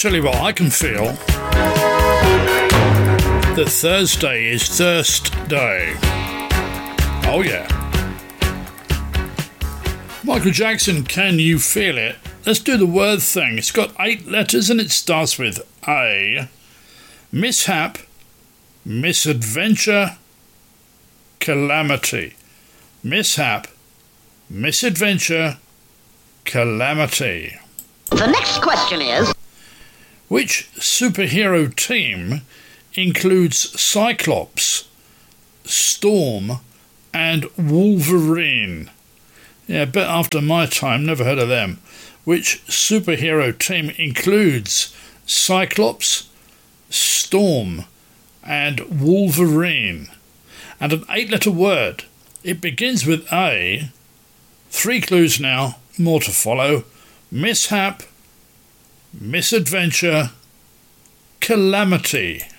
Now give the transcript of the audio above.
Tell you what I can feel. That Thursday is Thirst Day. Oh yeah. Michael Jackson, Can You Feel It? Let's do the word thing. It's got 8 letters and it starts with A. Mishap, misadventure, calamity. Mishap, misadventure, calamity. The next question is... Which superhero team includes Cyclops, Storm, and Wolverine? Yeah, a bit after my time, never heard of them. Which superhero team includes Cyclops, Storm, and Wolverine? And an 8-letter word. It begins with A. 3 clues now, more to follow. Mishap, misadventure, calamity.